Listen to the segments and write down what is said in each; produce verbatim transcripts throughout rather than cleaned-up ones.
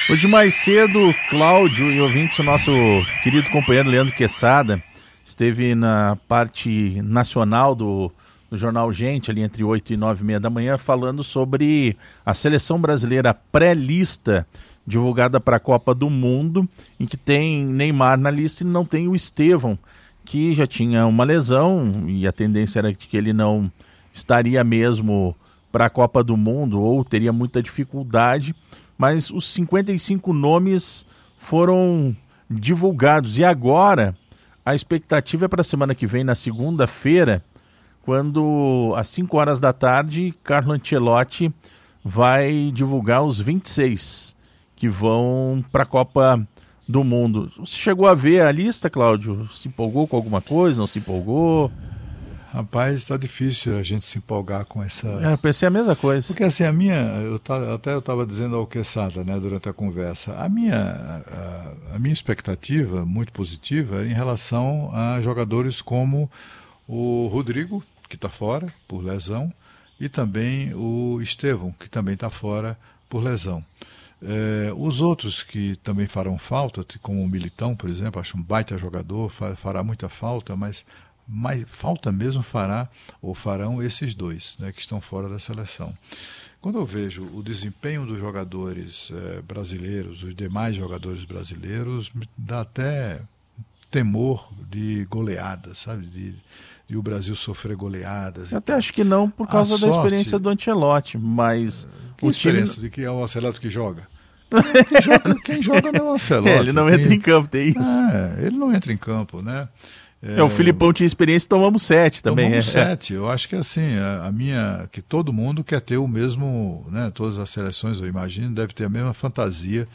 Hoje mais cedo, Cláudio e ouvintes, o nosso querido companheiro Leandro Quesada esteve na parte nacional do, do Jornal Gente, ali entre oito e nove e meia da manhã, falando sobre a seleção brasileira pré-lista divulgada para a Copa do Mundo, em que tem Neymar na lista e não tem o Estevão, que já tinha uma lesão e a tendência era de que ele não estaria mesmo para a Copa do Mundo ou teria muita dificuldade. Mas os cinquenta e cinco nomes foram divulgados. E agora, a expectativa é para a semana que vem, na segunda-feira, quando, às cinco horas da tarde, Carlo Ancelotti vai divulgar os vinte e seis que vão para a Copa do Mundo. Você chegou a ver a lista, Cláudio? Se empolgou com alguma coisa? Não se empolgou? Rapaz, está difícil a gente se empolgar com essa... É, eu pensei a mesma coisa. Porque assim, a minha... Eu tá, até eu estava dizendo ao Quesada, né, durante a conversa, a minha, a, a minha expectativa, muito positiva, era em relação a jogadores como o Rodrigo, que está fora por lesão, e também o Estevão, que também está fora por lesão. É, os outros que também farão falta, como o Militão, por exemplo, acho um baita jogador, fará muita falta, mas... mas falta mesmo fará ou farão esses dois, né, que estão fora da seleção. Quando eu vejo o desempenho dos jogadores eh, brasileiros, os demais jogadores brasileiros, me dá até temor de goleadas, sabe? De, de o Brasil sofrer goleadas. Eu até acho que não por causa a da sorte, experiência do Ancelotti, mas... Que o experiência time... de que é o Ancelotti que joga? Quem joga, quem joga não é o Ancelotti. É, ele não entra quem... em campo, tem isso. É, ele não entra em campo, né? É, o Filipão tinha experiência e tomamos sete também. Tomamos é. sete. Eu acho que assim, a, a minha, que todo mundo quer ter o mesmo, né? Todas as seleções, eu imagino, deve ter a mesma fantasia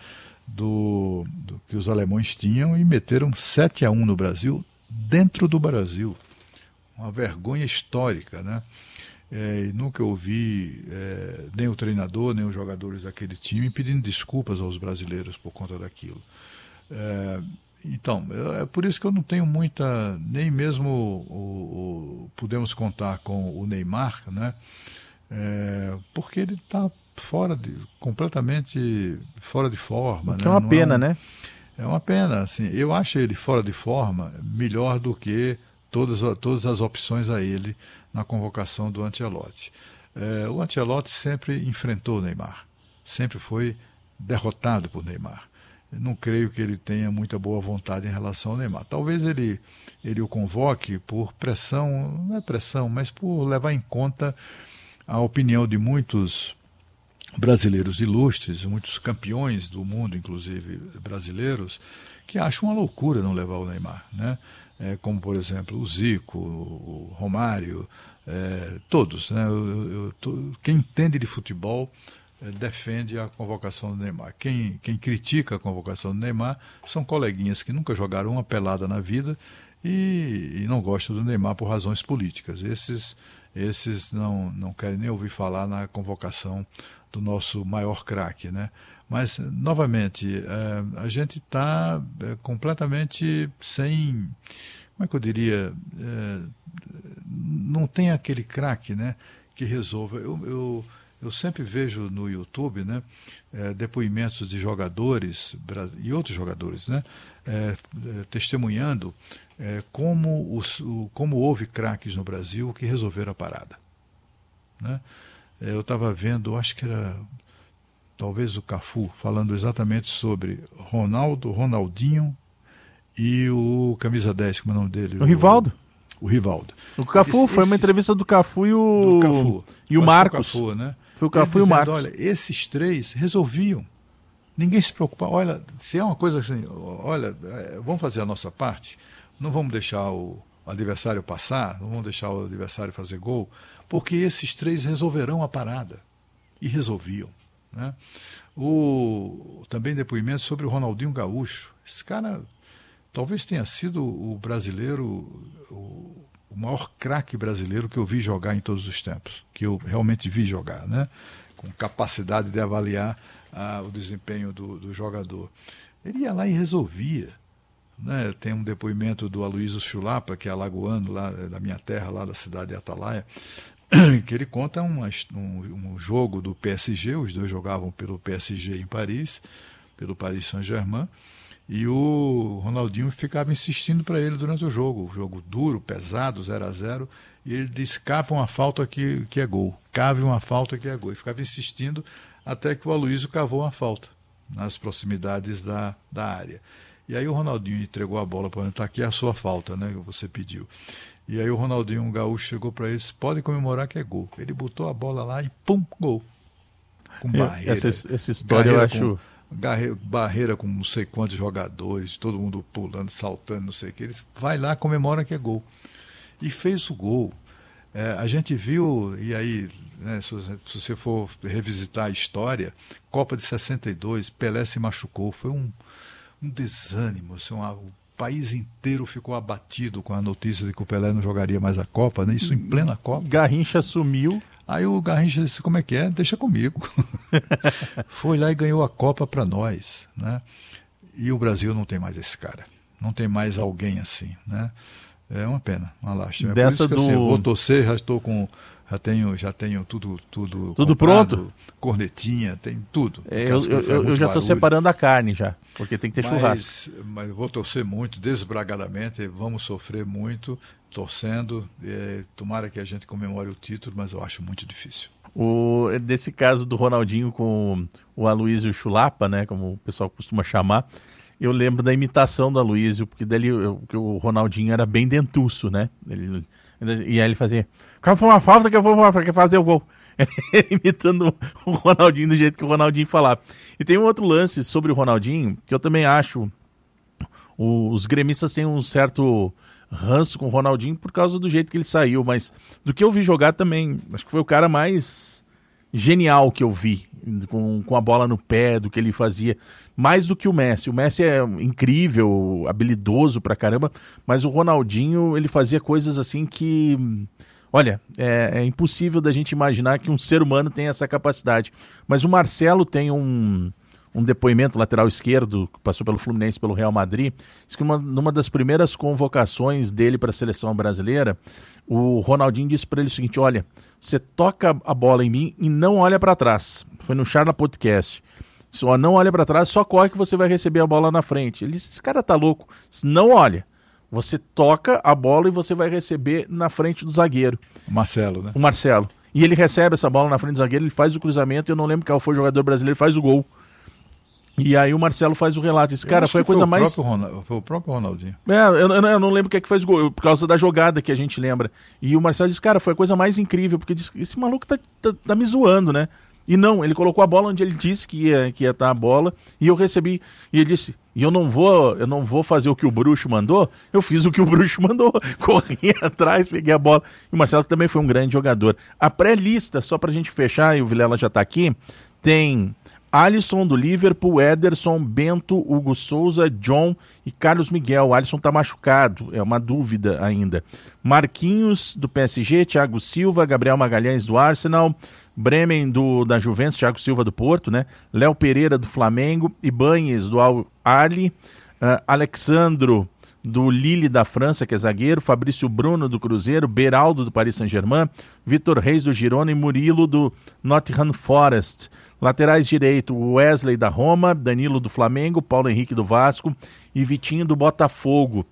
do, do que os alemães tinham e meteram sete a um no Brasil, dentro do Brasil. Uma vergonha histórica, né? É, e nunca ouvi é, nem o treinador, nem os jogadores daquele time pedindo desculpas aos brasileiros por conta daquilo. É, Então, é por isso que eu não tenho muita, nem mesmo o, o, podemos contar com o Neymar, né? É, porque ele está fora de, completamente fora de forma. Que né? é uma não pena, é um, né? É uma pena, assim. Eu acho ele fora de forma melhor do que todas, todas as opções a ele na convocação do Ancelotti. É, o Ancelotti sempre enfrentou o Neymar, sempre foi derrotado por Neymar. Não creio que ele tenha muita boa vontade em relação ao Neymar. Talvez ele, ele o convoque por pressão, não é pressão, mas por levar em conta a opinião de muitos brasileiros ilustres, muitos campeões do mundo, inclusive brasileiros, que acham uma loucura não levar o Neymar, né? É, como, por exemplo, o Zico, o Romário, é, todos, né? Eu, eu, eu, tô, quem entende de futebol defende a convocação do Neymar. Quem, quem critica a convocação do Neymar são coleguinhas que nunca jogaram uma pelada na vida e, e não gostam do Neymar por razões políticas. Esses, esses não, não querem nem ouvir falar na convocação do nosso maior craque, né? Mas, novamente, é, a gente está é, completamente sem... Como é que eu diria? É, não tem aquele craque, né, que resolva. Eu... eu Eu sempre vejo no YouTube, né, é, depoimentos de jogadores e outros jogadores, né, é, é, testemunhando é, como, os, o, como houve craques no Brasil que resolveram a parada. Né? É, eu estava vendo, acho que era talvez o Cafu, falando exatamente sobre Ronaldo, Ronaldinho e o camisa dez, como é o nome dele? O Rivaldo. O, o Rivaldo. O Cafu, esse, foi uma entrevista do Cafu e o, do Cafu. E o Marcos. O Cafu, né? Foi o Cafu e o Marcos. Olha, esses três resolviam. Ninguém se preocupa. Olha, se é uma coisa assim, olha, vamos fazer a nossa parte, não vamos deixar o adversário passar, não vamos deixar o adversário fazer gol, porque esses três resolverão a parada. E resolviam. Né? O, também depoimento sobre o Ronaldinho Gaúcho. Esse cara talvez tenha sido o brasileiro, o, o maior craque brasileiro que eu vi jogar em todos os tempos, que eu realmente vi jogar, né? Com capacidade de avaliar ah, o desempenho do, do jogador. Ele ia lá e resolvia. Né? Tem um depoimento do Aloysio Chulapa, que é alagoano, lá da minha terra, lá da cidade de Atalaia, que ele conta uma, um, um jogo do P S G, os dois jogavam pelo P S G em Paris, pelo Paris Saint-Germain, e o Ronaldinho ficava insistindo para ele durante o jogo, o jogo duro, pesado, zero a zero, e ele disse, cava uma falta que, que é gol, cave uma falta que é gol, e ficava insistindo até que o Aloysio cavou uma falta nas proximidades da, da área. E aí o Ronaldinho entregou a bola para ele, tá aqui a sua falta, né, que você pediu. E aí o Ronaldinho, um gaúcho, chegou para ele e disse, pode comemorar que é gol. Ele botou a bola lá e pum, gol. Com barreira. Essa, essa história eu acho... Com, barreira com não sei quantos jogadores, todo mundo pulando, saltando, não sei o que. Ele vai lá, comemora que é gol. E fez o gol. É, a gente viu, e aí, né, se, se você for revisitar a história, Copa de sessenta e dois, Pelé se machucou, foi um, um desânimo, assim, uma, o país inteiro ficou abatido com a notícia de que o Pelé não jogaria mais a Copa, né? Isso em plena Copa. Garrincha sumiu. Aí o Garrincha disse, como é que é? Deixa comigo. Foi lá e ganhou a Copa para nós, né? E o Brasil não tem mais esse cara, não tem mais alguém assim, né? É uma pena, uma lástima. Dessa é por isso que, do... assim, eu vou torcer, já estou com, já tenho, já tenho tudo, tudo, tudo comprado, pronto, cornetinha, tem tudo. É, eu, eu, eu, eu já estou separando a carne já, porque tem que ter mas, churrasco. Mas vou torcer muito, desbragadamente, vamos sofrer muito, torcendo. É, tomara que a gente comemore o título, mas eu acho muito difícil. O, desse caso do Ronaldinho com o Aloysio Chulapa, né, como o pessoal costuma chamar, eu lembro da imitação do Aloysio, porque dali eu, que o Ronaldinho era bem dentuço, né? Ele, e aí ele fazia, qual foi uma falta que eu vou fazer o gol? Imitando o Ronaldinho do jeito que o Ronaldinho falava. E tem um outro lance sobre o Ronaldinho, que eu também acho, o, os gremistas têm um certo ranço com o Ronaldinho por causa do jeito que ele saiu, mas do que eu vi jogar também, acho que foi o cara mais genial que eu vi, com, com a bola no pé, do que ele fazia, mais do que o Messi. O Messi é incrível, habilidoso pra caramba, mas o Ronaldinho, ele fazia coisas assim que, olha, é, é impossível da gente imaginar que um ser humano tem essa capacidade. Mas o Marcelo tem um, um depoimento, lateral esquerdo, que passou pelo Fluminense, pelo Real Madrid, diz que uma, numa das primeiras convocações dele para a seleção brasileira, o Ronaldinho disse para ele o seguinte, olha, você toca a bola em mim e não olha para trás. Foi no Charla Podcast. Só não olha para trás, só corre que você vai receber a bola na frente. Ele disse, esse cara tá louco. Não olha. Você toca a bola e você vai receber na frente do zagueiro. O Marcelo, né? O Marcelo. E ele recebe essa bola na frente do zagueiro, ele faz o cruzamento, eu não lembro qual foi o jogador brasileiro, faz o gol. E aí o Marcelo faz o relato. Esse cara foi a coisa foi mais... Ronald... Foi o próprio Ronaldinho. É, eu, eu, eu não lembro o que é que faz o gol, por causa da jogada que a gente lembra. E o Marcelo disse, cara, foi a coisa mais incrível, porque disse, esse maluco tá, tá, tá me zoando, né? E não, ele colocou a bola onde ele disse que ia que ia estar a bola, e eu recebi, e ele disse, e eu não vou, eu não vou fazer o que o bruxo mandou, eu fiz o que o bruxo mandou, corri atrás, peguei a bola. E o Marcelo também foi um grande jogador. A pré-lista, só pra gente fechar, e o Vilela já tá aqui, tem Alisson do Liverpool, Ederson, Bento, Hugo Souza, John e Carlos Miguel. O Alisson tá machucado, é uma dúvida ainda. Marquinhos do P S G, Thiago Silva, Gabriel Magalhães do Arsenal, Bremen do, da Juventus, Thiago Silva do Porto, né? Léo Pereira do Flamengo, Ibanez do Al-Ahly, uh, Alexandro do Lille da França, que é zagueiro, Fabrício Bruno do Cruzeiro, Beraldo do Paris Saint-Germain, Vitor Reis do Girona e Murilo do Nottingham Forest. Laterais direito, Wesley da Roma, Danilo do Flamengo, Paulo Henrique do Vasco e Vitinho do Botafogo.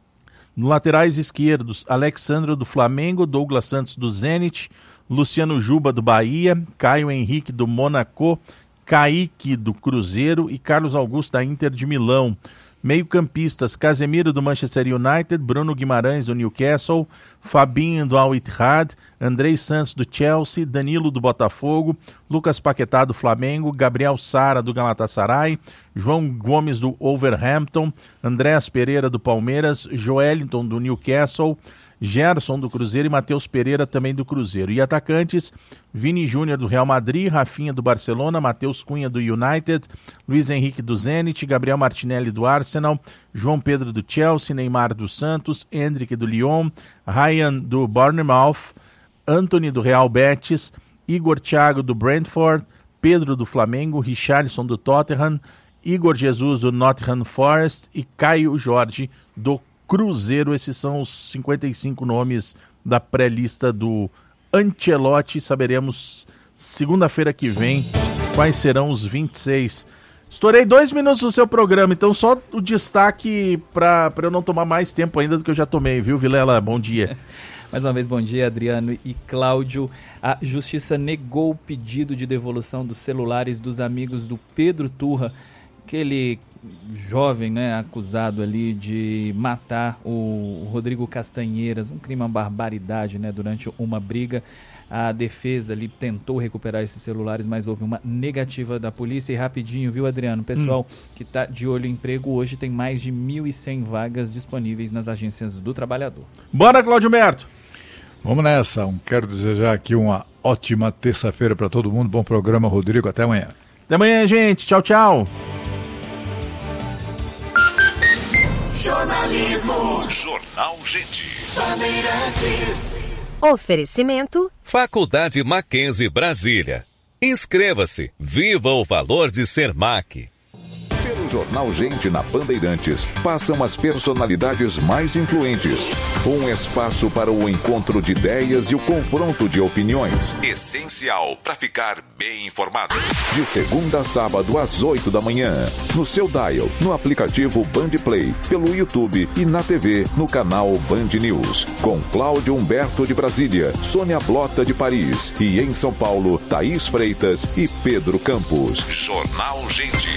No laterais esquerdos, Alexandro do Flamengo, Douglas Santos do Zenit, Luciano Juba do Bahia, Caio Henrique do Monaco, Kaique do Cruzeiro e Carlos Augusto da Inter de Milão. Meio-campistas, Casemiro do Manchester United, Bruno Guimarães do Newcastle, Fabinho do Al-Ittihad, Andrei Santos do Chelsea, Danilo do Botafogo, Lucas Paquetá do Flamengo, Gabriel Sara do Galatasaray, João Gomes do Wolverhampton, Andréas Pereira do Palmeiras, Joelinton do Newcastle, Gerson do Cruzeiro e Matheus Pereira também do Cruzeiro. E atacantes, Vini Júnior do Real Madrid, Rafinha do Barcelona, Matheus Cunha do United, Luiz Henrique do Zenit, Gabriel Martinelli do Arsenal, João Pedro do Chelsea, Neymar do Santos, Endrick do Lyon, Ryan do Bournemouth, Antony do Real Betis, Igor Thiago do Brentford, Pedro do Flamengo, Richarlison do Tottenham, Igor Jesus do Nottingham Forest e Caio Jorge do Cruzeiro. Esses são os cinquenta e cinco nomes da pré-lista do Ancelotti. Saberemos segunda-feira que vem quais serão os vinte e seis. Estourei dois minutos do seu programa, então só o destaque para eu não tomar mais tempo ainda do que eu já tomei, viu, Vilela? Bom dia. Mais uma vez, bom dia, Adriano e Cláudio. A Justiça negou o pedido de devolução dos celulares dos amigos do Pedro Turra, aquele jovem, né, acusado ali de matar o Rodrigo Castanheiras, um crime, uma barbaridade, né, durante uma briga. A defesa ali tentou recuperar esses celulares, mas houve uma negativa da polícia. E rapidinho, viu, Adriano? Pessoal hum. que está de olho em emprego, hoje tem mais de mil e cem vagas disponíveis nas agências do trabalhador. Bora, Cláudio Humberto! Vamos nessa. Quero desejar aqui uma ótima terça-feira para todo mundo. Bom programa, Rodrigo. Até amanhã. Até amanhã, gente. Tchau, tchau. Jornalismo. Jornal Gente. Bandeirantes. Oferecimento Faculdade Mackenzie Brasília. Inscreva-se. Viva o valor de ser M A C. Pelo Jornal Gente na Bandeirantes, passam as personalidades mais influentes. Um espaço para o encontro de ideias e o confronto de opiniões. Essencial para ficar bem informado. De segunda a sábado às oito da manhã. No seu dial, no aplicativo Band Play, pelo YouTube e na T V, no canal Band News. Com Cláudio Humberto de Brasília, Sônia Blota de Paris e em São Paulo, Thaís Freitas e Pedro Campos. Jornal Gente.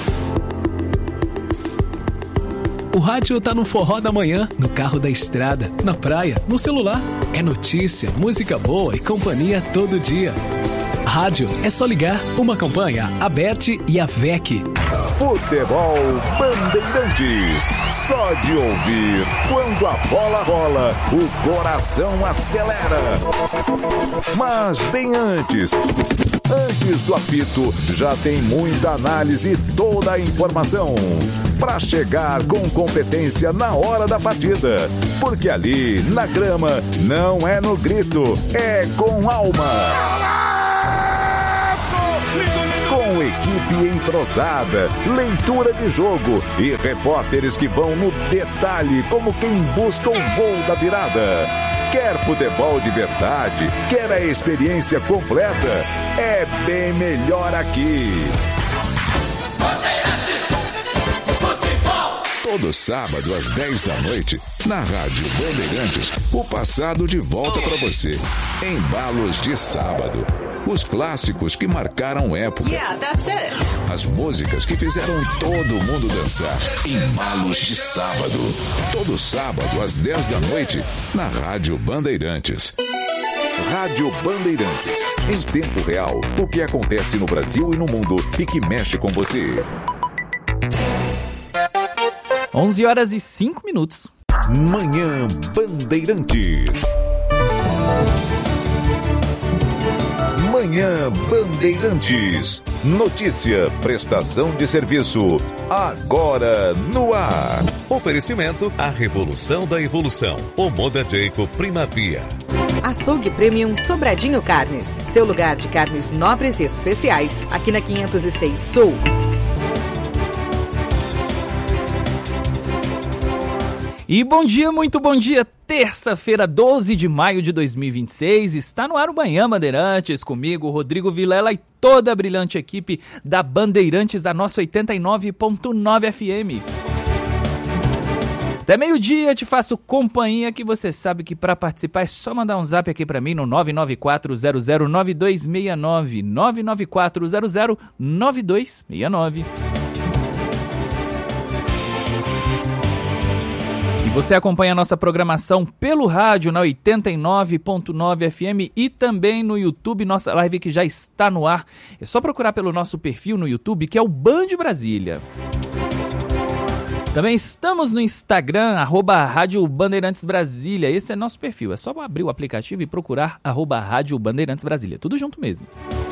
O rádio tá no forró da manhã, no carro da estrada, na praia, no celular. É notícia, música boa e companhia todo dia. Rádio é só ligar, uma campanha, a Bert e a V E C. Futebol Bandeirantes. Só de ouvir, quando a bola rola, o coração acelera. Mas bem antes... Antes do apito, já tem muita análise e toda a informação para chegar com competência na hora da partida. Porque ali, na grama, não é no grito, é com alma. Com equipe entrosada, leitura de jogo e repórteres que vão no detalhe como quem busca o gol da virada. Quer futebol de verdade? Quer a experiência completa? É bem melhor aqui. Todo sábado às dez da noite, na Rádio Bandeirantes, o passado de volta para você. Embalos de sábado. Os clássicos que marcaram época. Yeah, that's it. As músicas que fizeram todo mundo dançar. Embalos de sábado. Todo sábado às dez da noite, na Rádio Bandeirantes. Rádio Bandeirantes. Em tempo real, o que acontece no Brasil e no mundo e que mexe com você. onze horas e cinco minutos. Manhã Bandeirantes. Manhã Bandeirantes. Notícia, prestação de serviço. Agora no ar. Oferecimento: a revolução da evolução. O Moda Jacob Primavia. Açougue Premium Sobradinho Carnes. Seu lugar de carnes nobres e especiais. Aqui na quinhentos e seis Sul. E bom dia, muito bom dia. Terça-feira, doze de maio de dois mil e vinte e seis. Está no ar o Manhã Bandeirantes. Comigo, Rodrigo Vilela e toda a brilhante equipe da Bandeirantes da nossa oitenta e nove ponto nove F M. Até meio-dia te faço companhia, que você sabe que para participar é só mandar um zap aqui para mim no nove nove quatro zero zero nove dois seis nove, nove nove quatro zero zero nove dois seis nove. E você acompanha a nossa programação pelo rádio na oitenta e nove ponto nove F M e também no YouTube, nossa live que já está no ar. É só procurar pelo nosso perfil no YouTube, que é o Band Brasília. Também estamos no Instagram, arroba Rádio Bandeirantes Brasília. Esse é nosso perfil. É só abrir o aplicativo e procurar arroba Rádio Bandeirantes Brasília. Tudo junto mesmo.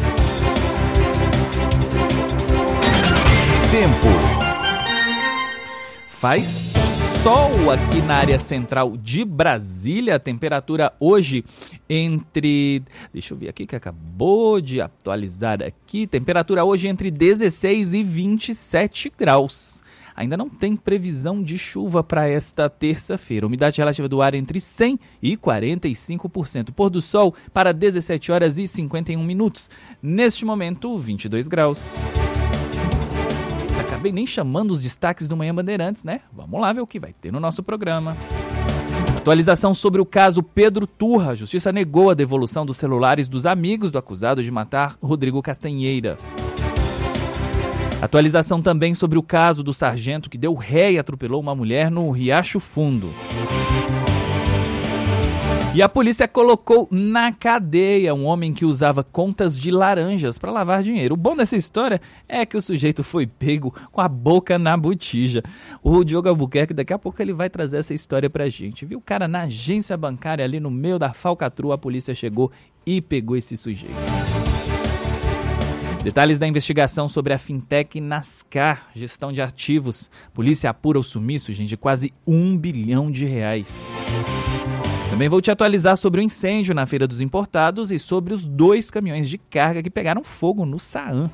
Tempo. Faz sol aqui na área central de Brasília. A temperatura hoje entre... Deixa eu ver aqui que acabou de atualizar aqui. Temperatura hoje entre dezesseis e vinte e sete graus. Ainda não tem previsão de chuva para esta terça-feira. Umidade relativa do ar entre cem e quarenta e cinco por cento. Pôr do sol para dezessete horas e cinquenta e um minutos. Neste momento, vinte e dois graus. acabei nem chamando os destaques do Manhã Bandeirantes, né? Vamos lá ver o que vai ter no nosso programa. Atualização sobre o caso Pedro Turra. A Justiça negou a devolução dos celulares dos amigos do acusado de matar Rodrigo Castanheira. Atualização também sobre o caso do sargento que deu ré e atropelou uma mulher no Riacho Fundo. E a polícia colocou na cadeia um homem que usava contas de laranjas para lavar dinheiro. O bom dessa história é que o sujeito foi pego com a boca na botija. O Diogo Albuquerque, daqui a pouco ele vai trazer essa história pra gente. Viu o cara na agência bancária ali no meio da falcatrua, a polícia chegou e pegou esse sujeito. Detalhes da investigação sobre a fintech Nascar, gestão de ativos. Polícia apura o sumiço, gente, de quase um bilhão de reais. Também vou te atualizar sobre o incêndio na Feira dos Importados e sobre os dois caminhões de carga que pegaram fogo no Saam.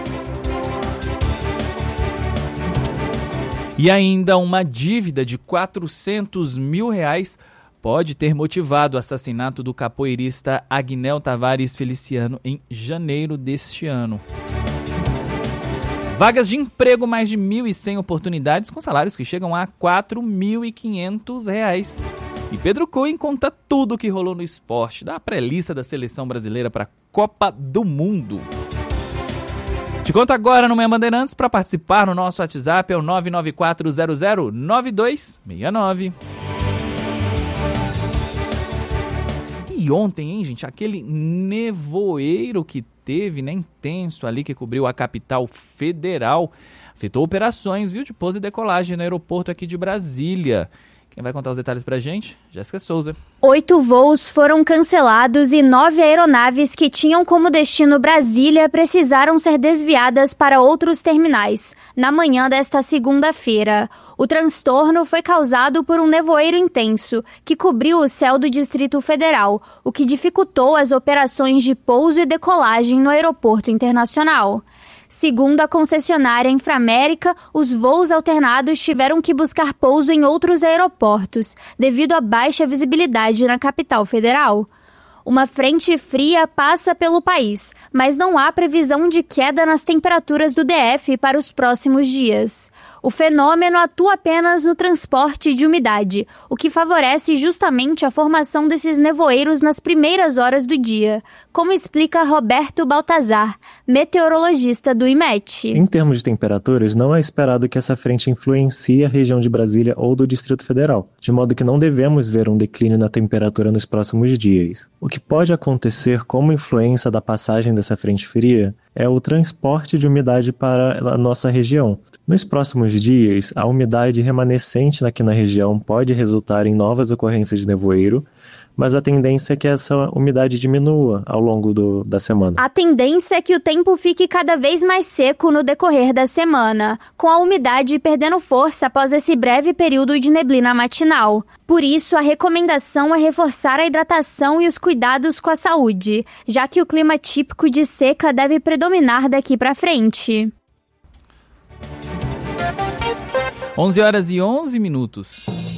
E ainda uma dívida de quatrocentos mil reais pode ter motivado o assassinato do capoeirista Agnel Tavares Feliciano em janeiro deste ano. Vagas de emprego, mais de mil e cem oportunidades com salários que chegam a quatro mil e quinhentos reais. E Pedro Cohen conta tudo o que rolou no esporte, da pré-lista da seleção brasileira para a Copa do Mundo. Te conto agora no Manhã Bandeirantes. Para participar no nosso WhatsApp é o nove nove quatro zero zero nove dois seis nove. E ontem, hein, gente, aquele nevoeiro que teve, né, intenso ali, que cobriu a capital federal, afetou operações, viu, de pouso e decolagem no aeroporto aqui de Brasília. Quem vai contar os detalhes pra gente? Jéssica Souza. Oito voos foram cancelados e nove aeronaves que tinham como destino Brasília precisaram ser desviadas para outros terminais, na manhã desta segunda-feira. O transtorno foi causado por um nevoeiro intenso, que cobriu o céu do Distrito Federal, o que dificultou as operações de pouso e decolagem no aeroporto internacional. Segundo a concessionária Inframérica, os voos alternados tiveram que buscar pouso em outros aeroportos, devido à baixa visibilidade na capital federal. Uma frente fria passa pelo país, mas não há previsão de queda nas temperaturas do D F para os próximos dias. O fenômeno atua apenas no transporte de umidade, o que favorece justamente a formação desses nevoeiros nas primeiras horas do dia, como explica Roberto Baltazar, meteorologista do I M E T. Em termos de temperaturas, não é esperado que essa frente influencie a região de Brasília ou do Distrito Federal, de modo que não devemos ver um declínio na temperatura nos próximos dias. O que pode acontecer como influência da passagem dessa frente fria é o transporte de umidade para a nossa região. Nos próximos dias, a umidade remanescente aqui na região pode resultar em novas ocorrências de nevoeiro, mas a tendência é que essa umidade diminua ao longo do, da semana. A tendência é que o tempo fique cada vez mais seco no decorrer da semana, com a umidade perdendo força após esse breve período de neblina matinal. Por isso, a recomendação é reforçar a hidratação e os cuidados com a saúde, já que o clima típico de seca deve predominar daqui para frente. onze horas e onze minutos.